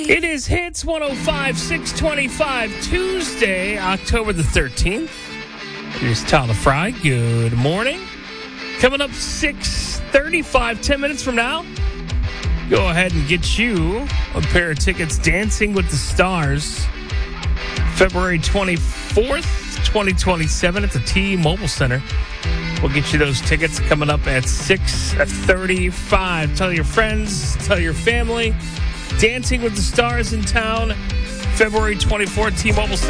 It is Hits 105, 625, Tuesday, October the 13th. Here's Tyler Fry. Good morning. Coming up 6:35, 10 minutes from now, go ahead and get you a pair of tickets. Dancing with the Stars, February 24th, 2027 at the T-Mobile Center. We'll get you those tickets coming up at 6:35. Tell your friends, tell your family. Dancing with the Stars in town, February 24th, T-Mobile Center.